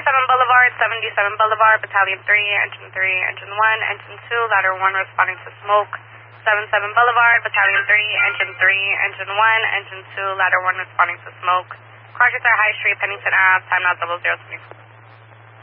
Boulevard, 77 Boulevard, Battalion 3, Engine 3, Engine 1, Engine 2, Ladder 1 responding to smoke. 77 Boulevard, Battalion 3, Engine 3, Engine 1, Engine 2, Ladder 1 responding to smoke. Crockett High Street, Pennington Ave, time now 0020.